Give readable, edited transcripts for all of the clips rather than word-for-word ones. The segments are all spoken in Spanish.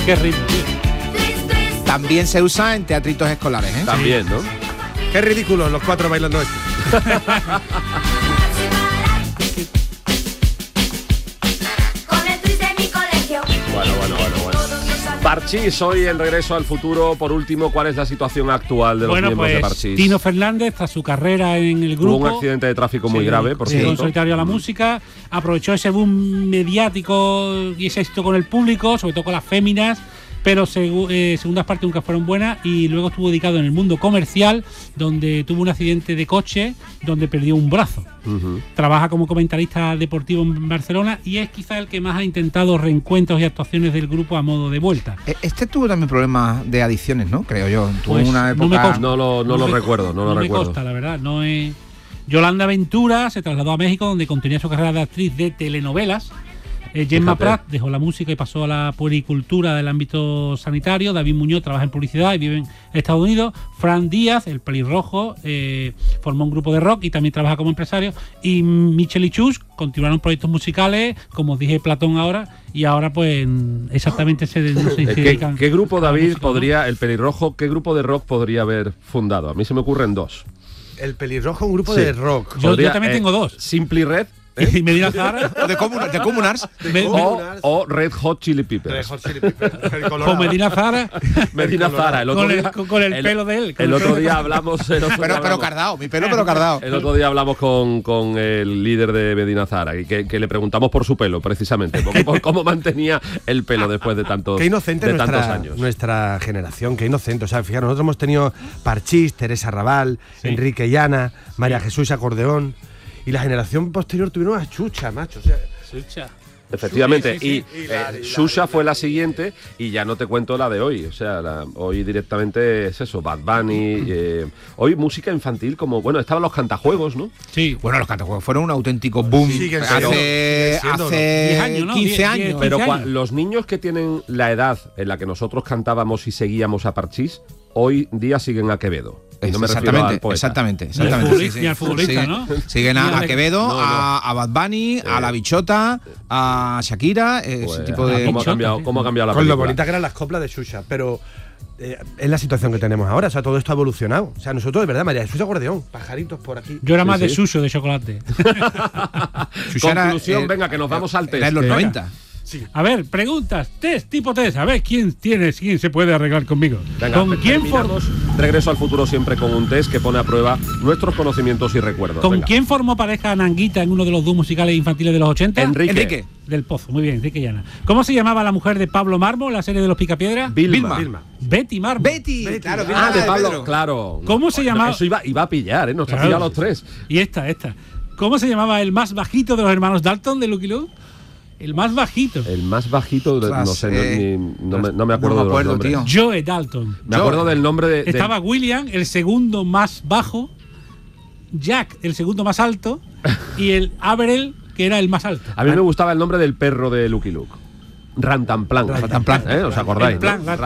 Qué ritmo. También se usa en teatritos escolares, ¿eh? También, ¿no? Qué ridículo los cuatro bailando esto. Bueno. Parchís, hoy en Regreso al Futuro, por último, ¿cuál es la situación actual de los miembros de Parchís? Tino Fernández, tras su carrera en el grupo... Hubo un accidente de tráfico muy grave, por cierto. En solitario a la música, aprovechó ese boom mediático y ese éxito con el público, sobre todo con las féminas, pero segundas partes nunca fueron buenas, y luego estuvo dedicado en el mundo comercial, donde tuvo un accidente de coche donde perdió un brazo. Trabaja como comentarista deportivo en Barcelona y es quizá el que más ha intentado reencuentros y actuaciones del grupo a modo de vuelta. Este tuvo también problemas de adicciones, ¿no? Creo yo. Tuvo Pues una época... No lo recuerdo. No me consta, la verdad. No es... Yolanda Ventura se trasladó a México, donde continuó su carrera de actriz de telenovelas. Gemma Prat dejó la música y pasó a la puericultura del ámbito sanitario. David Muñoz trabaja en publicidad y vive en Estados Unidos. Fran Díaz, el pelirrojo, formó un grupo de rock y también trabaja como empresario. Y Michel y Chus continuaron proyectos musicales, como dije, Platón ahora, y ahora pues exactamente se dedican. ¿Qué grupo, David, música, podría, ¿no? El pelirrojo, qué grupo de rock podría haber fundado? A mí se me ocurren dos. El pelirrojo, un grupo de rock. Yo también tengo dos. Simply Red. ¿Y Medina Zahara? De Comunars. O Red Hot Chili Peppers. O Medina Zahara. Medina Zahara. Con el pelo de él. El otro día hablamos... Pero cardado, mi pelo pero cardado. El otro día hablamos con el líder de Medina Zahara y que le preguntamos por su pelo, precisamente. Por cómo mantenía el pelo después de tantos, qué inocente tantos años. Nuestra generación, qué inocente. O sea, fijaros, nosotros hemos tenido Parchís, Teresa Raval, Enrique Llana, María Jesús Acordeón. Y la generación posterior tuvieron a Xuxa, macho. O sea, Xuxa. Efectivamente, y Xuxa fue la siguiente y ya no te cuento la de hoy. O sea, hoy directamente es eso, Bad Bunny. Hoy música infantil como... Bueno, estaban los cantajuegos, ¿no? Sí. Bueno, los cantajuegos fueron un auténtico boom hace 10 años, ¿no? 15 años. Pero los niños que tienen la edad en la que nosotros cantábamos y seguíamos a Parchís, hoy día siguen a Quevedo. Y no me refiero al poeta. Exactamente. Y al futbolista, ¿no? Siguen a Quevedo, a Bad Bunny, a La Bichota, a Shakira, ese tipo de... ¿Cómo ha cambiado la película? Con lo bonita que eran las coplas de Xuxa, pero es la situación que tenemos ahora. O sea, todo esto ha evolucionado. O sea, nosotros, de verdad, María Jesús Acordeón, pajaritos por aquí. Yo era más de Suso, de chocolate. Conclusión, venga, que nos vamos al test. Era en los 90. Sí. A ver, preguntas, tipo test. A ver, ¿quién se puede arreglar conmigo? Venga, ¿Con quién Regreso al Futuro siempre con un test que pone a prueba nuestros conocimientos y recuerdos. ¿Con quién formó pareja Nanguita en uno de los dúos musicales infantiles de los 80? Enrique. Del Pozo, muy bien, Enrique Llana. ¿Cómo se llamaba la mujer de Pablo Marmo en la serie de los Picapiedras? Vilma. Betty Marmo. Betty, claro. De Pablo, claro. ¿Cómo se llamaba? Eso iba a pillar, nos ha pillado los tres. Y esta. ¿Cómo se llamaba el más bajito de los hermanos Dalton de Lucky Luke? El más bajito. No sé, no me acuerdo de los nombres. Tío. Joe Dalton. Me acuerdo del nombre de... Estaba William, el segundo más bajo, Jack, el segundo más alto, y el Averell, que era el más alto. A mí me gustaba el nombre del perro de Lucky Luke. Rantanplan. ¿Os acordáis?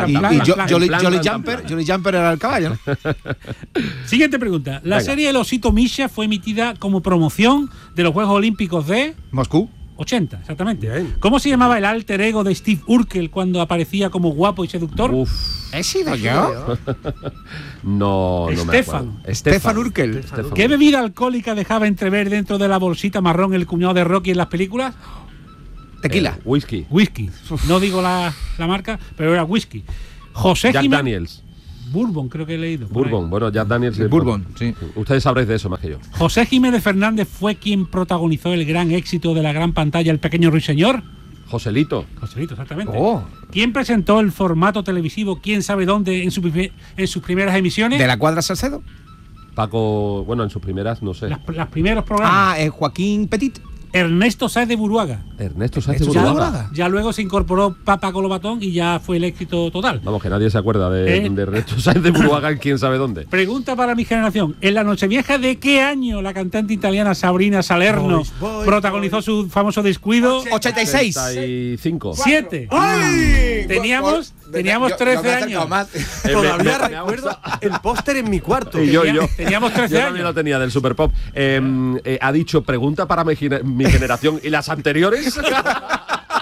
Jolly Jumper era el caballo. Siguiente pregunta. La serie El Osito Misha fue emitida como promoción de los Juegos Olímpicos de... Moscú. 80, exactamente. Bien. ¿Cómo se llamaba el alter ego de Steve Urkel cuando aparecía como guapo y seductor? ¿He sido yo? No me acuerdo. Stefan Urkel. ¿Qué bebida alcohólica dejaba entrever dentro de la bolsita marrón el cuñado de Rocky en las películas? Tequila. Whisky. No digo la marca, pero era whisky. Jack Daniels. Bourbon, creo que he leído. Bourbon, bueno, Jack Daniels. Bourbon, sí. Ustedes sabréis de eso más que yo. José Jiménez Fernández fue quien protagonizó el gran éxito de la gran pantalla El Pequeño Ruiseñor. Joselito, exactamente. ¿Quién presentó el formato televisivo Quién sabe dónde en sus primeras emisiones? ¿De la Cuadra Salcedo? Paco, bueno, en sus primeras, no sé. Las primeros programas. Joaquín Petit. Ernesto Sáez de Buruaga. Ya luego se incorporó Papa Colobatón y ya fue el éxito total. Vamos, que nadie se acuerda de Ernesto Sáez de Buruaga en quién sabe dónde. Pregunta para mi generación. ¿En la Nochevieja de qué año la cantante italiana Sabrina Salerno protagonizó su famoso descuido? 86. 85. 7. Teníamos 13 años. Todavía recuerdo el póster en mi cuarto. Y yo. Teníamos 13 yo años. también lo tenía del Super Pop. Ha dicho, pregunta para mi generación y las anteriores.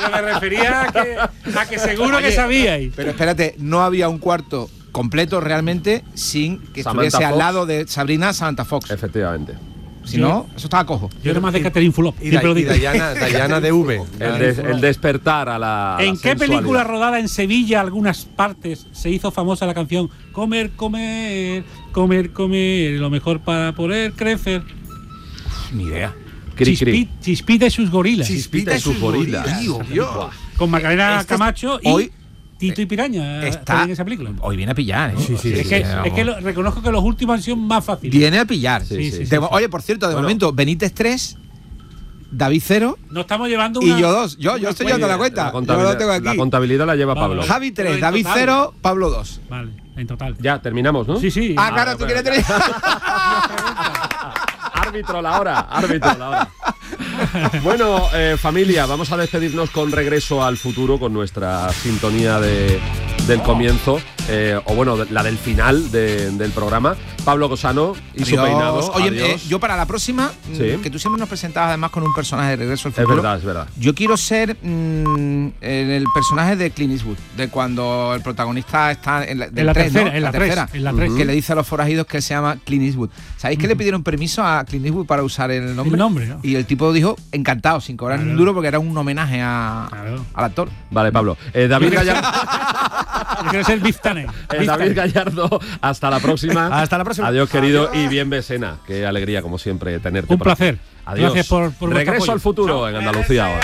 lo que me refería a que seguro que sabíais. Pero espérate, no había un cuarto completo realmente sin que Samantha estuviese al Fox. lado de Sabrina Samantha Fox. Efectivamente. Si no, eso estaba cojo. Yo era más de Catherine Fulop, Y, siempre lo digo. Diana de V. El despertar a la. ¿En qué sensualidad. película rodada en Sevilla, algunas partes, se hizo famosa la canción Comer, comer, comer, comer, lo mejor para poder crecer? Ni idea. Cri, cri. Chispita y sus gorilas. Chispita y sus gorilas. Dios. Con Macarena Este es- Camacho y hoy Tito y Piraña está en esa película. Hoy viene a pillar, ¿eh? Sí, sí, Es que reconozco que los últimos han sido más fáciles. Viene a pillar. Sí, sí, sí. Oye, por cierto, de Bueno. momento, Benítez 3, David 0 Nos estamos llevando y una, yo 2. Yo estoy llevando la cuenta. Yo lo tengo aquí. La contabilidad la lleva Vale, Pablo. vale. Javi 3, Pero en David total. 0, Pablo 2. Vale, en total. Ya, terminamos, ¿no? Sí, sí. Ah, claro, tú quieres tener. Árbitro la hora. Bueno, familia, vamos a despedirnos con Regreso al Futuro, con nuestra sintonía del comienzo, o bueno, la del final del programa. Pablo Cosano y su Adiós. peinado. Oye, Adiós. yo para la próxima, Sí. que tú siempre nos presentabas además con un personaje de Regreso al Es Futuro. verdad, es verdad. Yo quiero ser el personaje de Clint Eastwood, de cuando el protagonista está en la, del En la 3, tercera, ¿no? en la tercera, 3, en la 3. que le dice a los forajidos que él se llama Clint Eastwood. ¿Sabéis que le pidieron permiso a Clint Eastwood para usar el nombre? El nombre, ¿no? Y el tipo dijo encantado, sin cobrar ni un duro, porque era un homenaje Claro. al actor. Vale, Pablo. David Gallardo. Yo quiero ser Biff Tannen. David Gallardo, hasta la próxima. Hasta la próxima. Adiós, querido, y bien Besena. Qué alegría, como siempre, tenerte. Un por aquí. placer. Adiós. Gracias por vuestro Regreso apoyo. al futuro Chao. en Andalucía ahora.